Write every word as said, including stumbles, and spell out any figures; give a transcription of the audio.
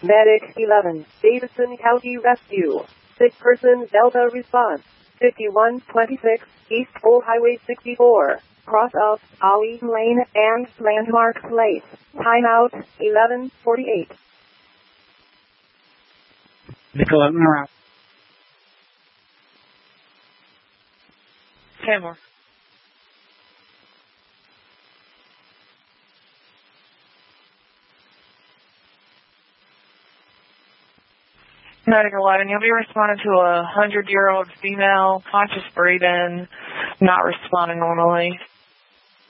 Medic eleven, Davidson County Rescue. Sick person Delta response. fifty-one twenty-six, East Old Highway sixty-four. Cross of Ali Lane and Landmark Place. Timeout eleven forty-eight. Nicola Murrah. Kenmore. Medic eleven, you'll be responding to a hundred-year-old female, conscious breathing, not responding normally.